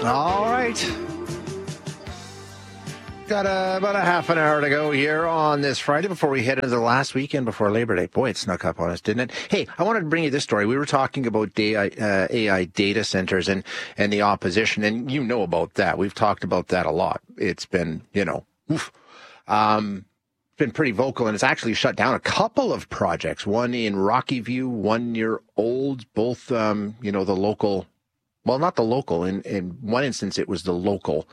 All right. Got about a half an hour to go here on this Friday before we head into the last weekend before Labor Day. Boy, it snuck up on us, didn't it? Hey, I wanted to bring you this story. We were talking about AI data centers and the opposition, and you know about that. We've talked about that a lot. It's been, been pretty vocal, and it's actually shut down a couple of projects, one in Rocky View, 1 year old, both, the local, well, not the local. In one instance, it was the local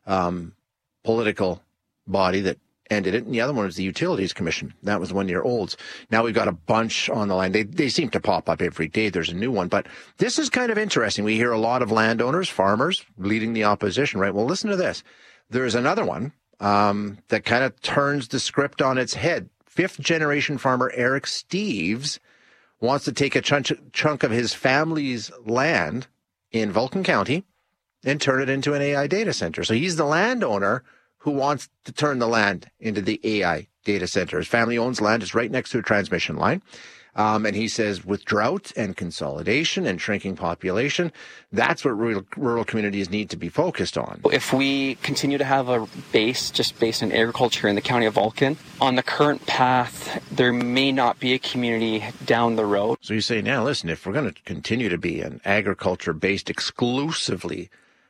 political body that ended it, and the other one was the Utilities Commission. That was 1 year olds. Now we've got a bunch on the line. They seem to pop up every day. There's a new one, but this is kind of interesting. We hear a lot of landowners, farmers leading the opposition, right? Well, listen to this. There's another one that kind of turns the script on its head. Fifth-generation farmer Eric Steeves wants to take a chunk of his family's land in Vulcan County and turn it into an AI data center. So he's the landowner who wants to turn the land into the AI data center. His family owns land. It's right next to a transmission line. And he says with drought and consolidation and shrinking population, that's what rural communities need to be focused on. If we continue to have a base just based in agriculture in the county of Vulcan, on the current path, there may not be a community down the road. So you say, now listen, if we're going to continue to be an agriculture-based exclusively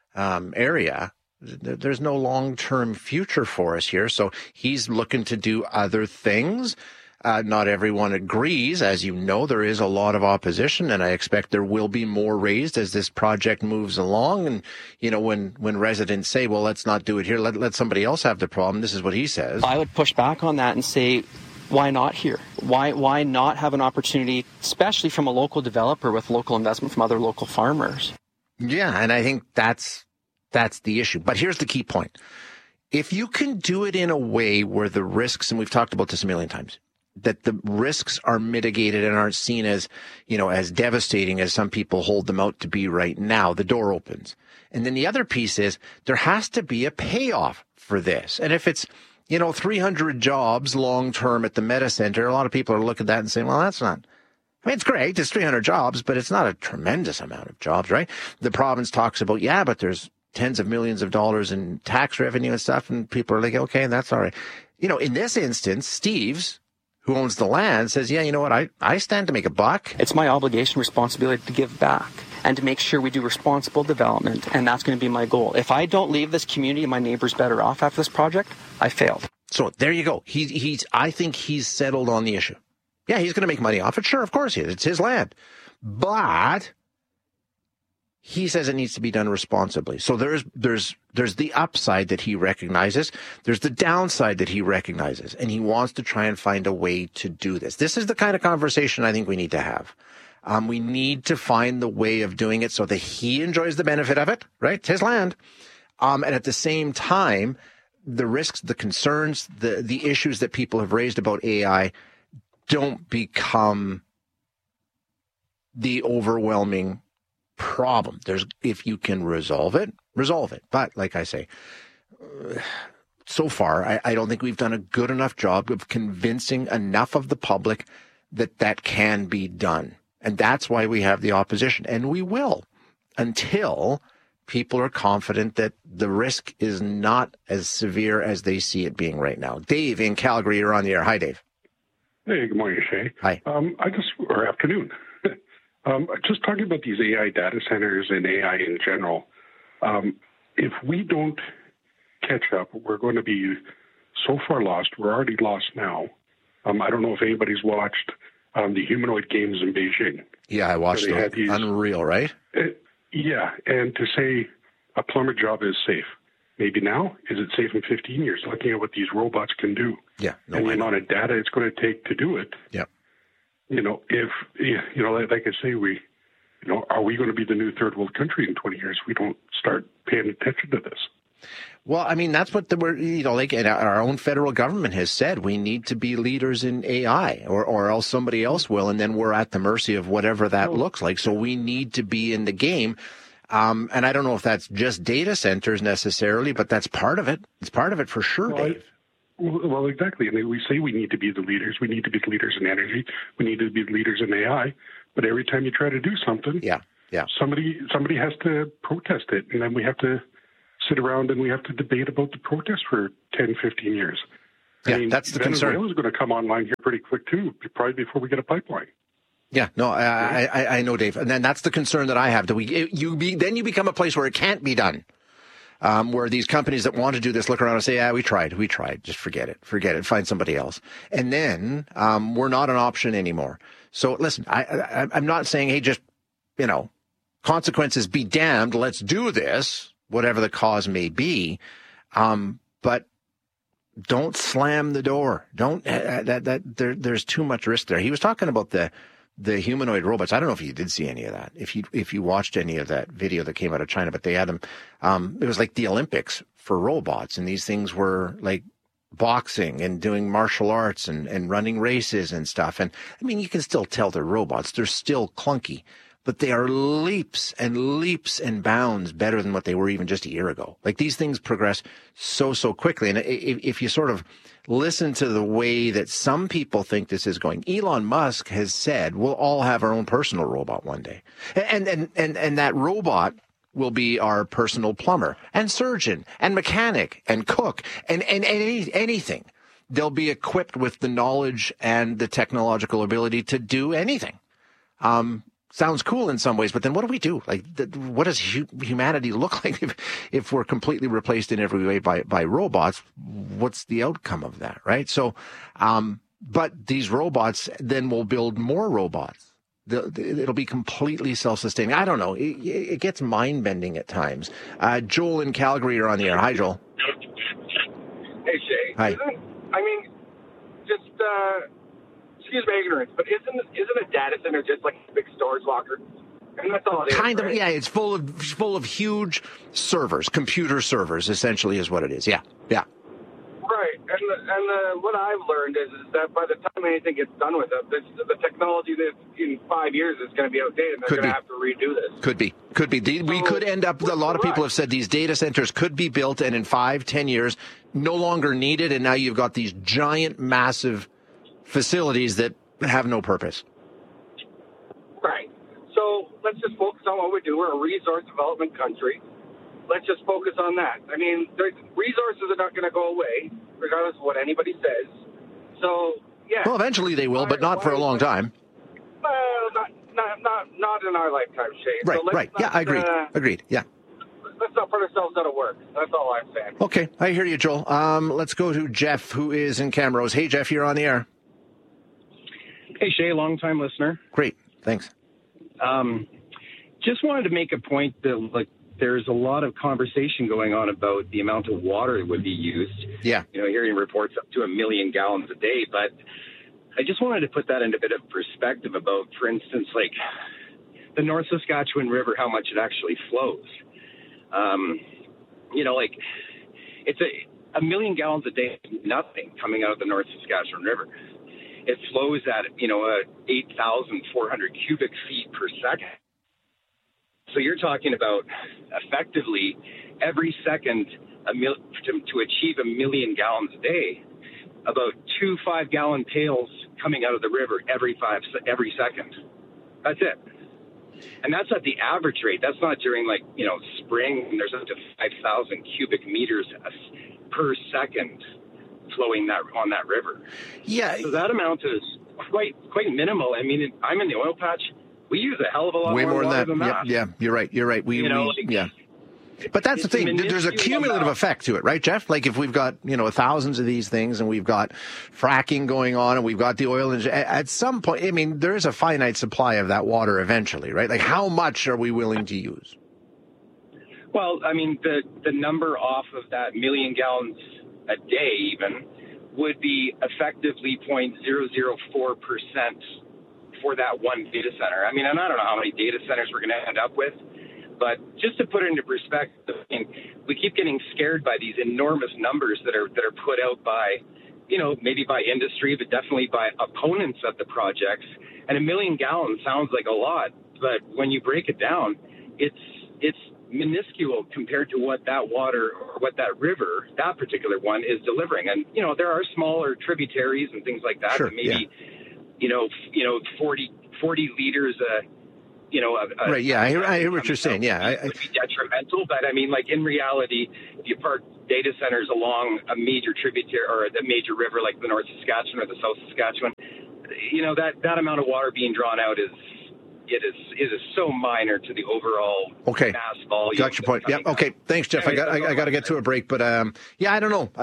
area, there's no long-term future for us here. So he's looking to do other things. Not everyone agrees. As you know, there is a lot of opposition, and I expect there will be more raised as this project moves along. And, when residents say, well, let's not do it here, let somebody else have the problem, this is what he says. I would push back on that and say, why not here? Why not have an opportunity, especially from a local developer with local investment from other local farmers? Yeah, and I think that's the issue. But here's the key point. If you can do it in a way where the risks, and we've talked about this a million times, that the risks are mitigated and aren't seen as, as devastating as some people hold them out to be right now, the door opens. And then the other piece is there has to be a payoff for this. And if it's, 300 jobs long-term at the Meta Center, a lot of people are looking at that and saying, well, that's not, it's great. It's 300 jobs, but it's not a tremendous amount of jobs, right? The province talks about, but there's tens of millions of dollars in tax revenue and stuff. And people are like, okay, that's all right. In this instance, Steeves, who owns the land, says, yeah, you know what? I stand to make a buck. It's my obligation, responsibility to give back and to make sure we do responsible development. And that's going to be my goal. If I don't leave this community and my neighbors better off after this project, I failed. So there you go. I think he's settled on the issue. Yeah, he's going to make money off it. Sure, of course he is. It's his land. But he says it needs to be done responsibly. So there's the upside that he recognizes. There's the downside that he recognizes. And he wants to try and find a way to do this. This is the kind of conversation I think we need to have. We need to find the way of doing it so that he enjoys the benefit of it, right? It's his land. And at the same time, the risks, the concerns, the issues that people have raised about AI don't become the overwhelming problem. If you can resolve it. But like I say, so far, I don't think we've done a good enough job of convincing enough of the public that can be done. And that's why we have the opposition. And we will until people are confident that the risk is not as severe as they see it being right now. Dave in Calgary, you're on the air. Hi, Dave. Hey, good morning, Shay. Hi. Or afternoon. Just talking about these AI data centers and AI in general. If we don't catch up, we're going to be so far lost. We're already lost now. I don't know if anybody's watched the humanoid games in Beijing. Yeah, I watched them. Unreal, right? Yeah, and to say a plumber job is safe. Maybe now, is it safe in 15 years? Looking at what these robots can do. Yeah. And the amount of data it's going to take to do it. Yeah. Like I say, are we going to be the new third world country in 20 years if we don't start paying attention to this? Well, I mean, that's what our own federal government has said. We need to be leaders in AI or else somebody else will. And then we're at the mercy of whatever that looks like. So we need to be in the game. And I don't know if that's just data centers necessarily, but that's part of it. It's part of it for sure, Dave. Well, exactly. And we say we need to be the leaders. We need to be the leaders in energy. We need to be the leaders in AI. But every time you try to do something, Yeah. Somebody has to protest it, and then we have to sit around and we have to debate about the protest for 10, 15 years. Yeah, that's the concern. Venezuela is going to come online here pretty quick, too, probably before we get a pipeline. Yeah, no, I know, Dave. And then that's the concern that I have. Then you become a place where it can't be done. Where these companies that want to do this look around and say, we tried, just forget it, find somebody else. And then we're not an option anymore. So listen, I'm not saying, hey, just, consequences be damned, let's do this, whatever the cause may be. But don't slam the door. Don't, there's too much risk there. He was talking about the humanoid robots. I don't know if you did see any of that, if you watched any of that video that came out of China, but they had them. It was like the Olympics for robots, and these things were like boxing and doing martial arts and running races and stuff. And I mean, you can still tell they're robots. They're still clunky, but they are leaps and bounds better than what they were even just a year ago. Like, these things progress so quickly. And if you sort of listen to the way that some people think this is going, Elon Musk has said we'll all have our own personal robot one day. And that robot will be our personal plumber and surgeon and mechanic and cook and anything. They'll be equipped with the knowledge and the technological ability to do anything. Sounds cool in some ways, but then what do we do? Like, what does humanity look like if we're completely replaced in every way by robots? What's the outcome of that, right? So, but these robots then will build more robots. It'll be completely self-sustaining. I don't know. It gets mind-bending at times. Joel in Calgary, you're on the air. Hi, Joel. Hey, Shay. Hi. Excuse my ignorance, but isn't a data center just like a big storage locker? And that's all it is. Kind of, right? yeah. It's full of huge servers, computer servers, essentially, is what it is. Yeah. Right. And what I've learned is that by the time anything gets done with it, the technology that in 5 years is going to be outdated, and they're going to have to redo this. Could be. We could end up. A lot of people have said these data centers could be built, and in 5-10 years, no longer needed, and now you've got these giant, massive facilities that have no purpose. Right. So let's just focus on what we do. We're a resource development country. Let's just focus on that. I mean, resources are not going to go away, regardless of what anybody says. So, yeah. Well, eventually they will, but not for a long time. Well, not in our lifetime, Shane. Right, so right. Yeah, I agree. Agreed, yeah. Let's not put ourselves out of work. That's all I'm saying. Okay, I hear you, Joel. Let's go to Jeff, who is in Camrose. Hey, Jeff, you're on the air. Hey, Shay, long-time listener. Great, thanks. Just wanted to make a point that, there's a lot of conversation going on about the amount of water that would be used. Yeah. Hearing reports up to 1 million gallons a day. But I just wanted to put that into a bit of perspective about, for instance, the North Saskatchewan River, how much it actually flows. It's 1 million gallons a day, nothing coming out of the North Saskatchewan River. It flows at, 8,400 cubic feet per second. So you're talking about effectively every second to achieve 1 million gallons a day, about 2 5-gallon pails coming out of the river every second. That's it. And that's at the average rate. That's not during spring when there's up to 5,000 cubic meters per second flowing on that river. Yeah. So that amount is quite minimal. I mean, I'm in the oil patch. We use a hell of a lot more water than that. Yeah, you're right. Yeah. But that's the thing. There's a cumulative effect to it, right, Jeff? Like, if we've got, thousands of these things and we've got fracking going on and we've got the oil, and at some point, I mean, there is a finite supply of that water eventually, right? Like, how much are we willing to use? Well, I mean, the number off of that 1 million gallons a day even would be effectively 0.004% for that one data center. I mean, and I don't know how many data centers we're going to end up with, but just to put it into perspective, we keep getting scared by these enormous numbers that are put out by, maybe by industry, but definitely by opponents of the projects. And 1 million gallons sounds like a lot, but when you break it down, it's minuscule compared to what that water or what that river, that particular one, is delivering. And, there are smaller tributaries and things like that, sure, that maybe, 40 liters right. Yeah, I hear what you're saying. Yeah, it would be detrimental. But I mean, like in reality, if you park data centers along a major tributary or a major river like the North Saskatchewan or the South Saskatchewan, that amount of water being drawn out is so minor to the overall mass volume. Got your point. Yeah. Okay. Thanks, Jeff. I got to get to a break, but yeah, I don't know.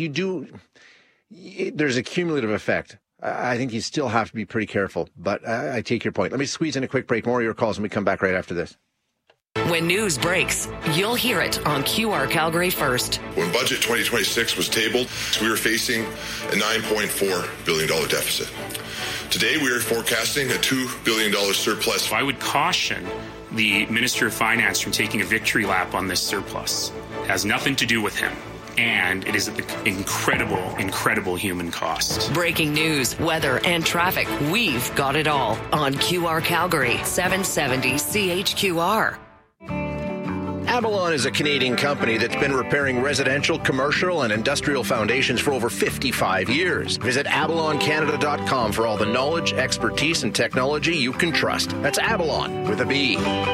There's a cumulative effect. I think you still have to be pretty careful, but I take your point. Let me squeeze in a quick break. More of your calls when we come back right after this. When news breaks, you'll hear it on QR Calgary First. When Budget 2026 was tabled, we were facing a $9.4 billion deficit. Today, we are forecasting a $2 billion surplus. I would caution the Minister of Finance from taking a victory lap on this surplus. It has nothing to do with him. And it is at the incredible human cost. Breaking news, weather, and traffic. We've got it all on QR Calgary, 770 CHQR. Avalon is a Canadian company that's been repairing residential, commercial, and industrial foundations for over 55 years. Visit avaloncanada.com for all the knowledge, expertise, and technology you can trust. That's Avalon with a B.